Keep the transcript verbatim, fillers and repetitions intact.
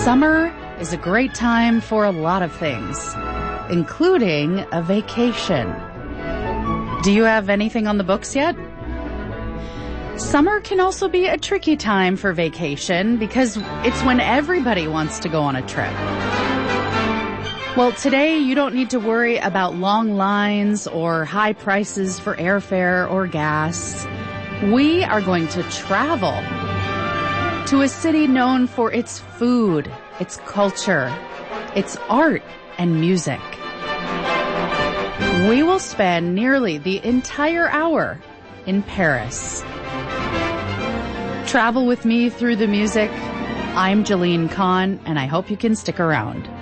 Summer is a great time for a lot of things, including a vacation. Do you have anything on the books yet? Summer can also be a tricky time for vacation because it's when everybody wants to go on a trip. Well, today you don't need to worry about long lines or high prices for airfare or gas. We are going to travel to a city known for its food, its culture, its art, and music. We will spend nearly the entire hour in Paris. Travel with me through the music. I'm Jalene Kahn, and I hope you can stick around.